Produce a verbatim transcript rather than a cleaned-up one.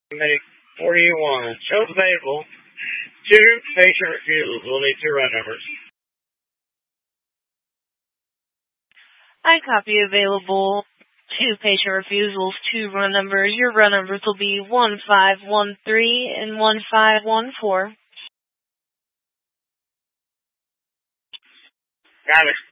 Make forty-one. Shows available. Two patient refusals. We'll need two run numbers. I copy available. Two patient refusals, two run numbers. Your run numbers will be one five one three and one five one four. Got it.